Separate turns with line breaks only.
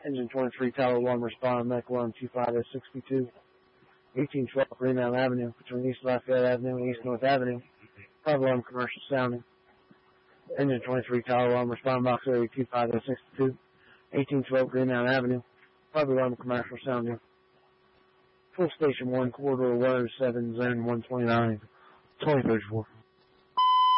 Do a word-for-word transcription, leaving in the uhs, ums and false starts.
Engine twenty-three, Tower one, respond, Mech one, two five S sixty-two. eighteen twelve, Greenmount Avenue, between East Lafayette Avenue and East North Avenue. five alarm commercial sounding. Engine twenty-three, Tower one, respond, box area two five S sixty-two. eighteen twelve, Greenmount Avenue, five alarm commercial sounding. Full Station one, Corridor one oh seven, Zone one twenty-nine, twenty thirty-four.